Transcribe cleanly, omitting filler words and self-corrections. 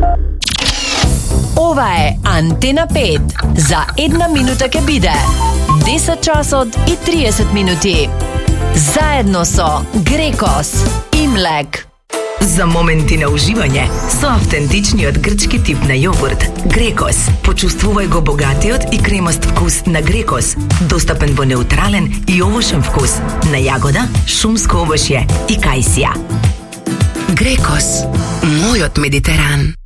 Ова е Антена 5. За една минута ќе биде 10 часот и 30 минути. Заедно со Грекос и Млек. За моменти на уживање со автентичниот грчки тип на јогурт Грекос. Почувствувај го богатиот и кремаст вкус на Грекос, достапен во неутрален и овошен вкус на јагода, шумско овошје и кајсија. Грекос, мојот Медитеран.